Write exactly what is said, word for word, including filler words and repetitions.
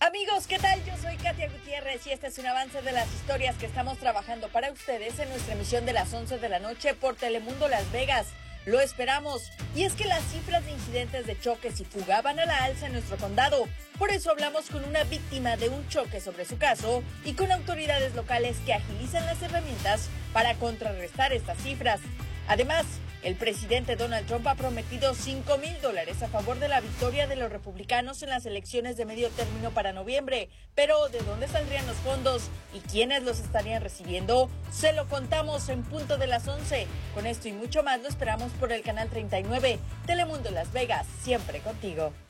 Amigos, ¿qué tal? Yo soy Katia Gutiérrez y este es un avance de las historias que estamos trabajando para ustedes en nuestra emisión de las once de la noche por Telemundo Las Vegas. Lo esperamos. Y es que las cifras de incidentes de choques y fuga van a la alza en nuestro condado. Por eso hablamos con una víctima de un choque sobre su caso y con autoridades locales que agilizan las herramientas para contrarrestar estas cifras. Además, el presidente Donald Trump ha prometido cinco mil dólares a favor de la victoria de los republicanos en las elecciones de medio término para noviembre. Pero, ¿de dónde saldrían los fondos y quiénes los estarían recibiendo? Se lo contamos en punto de las once. Con esto y mucho más lo esperamos por el canal treinta y nueve, Telemundo Las Vegas, siempre contigo.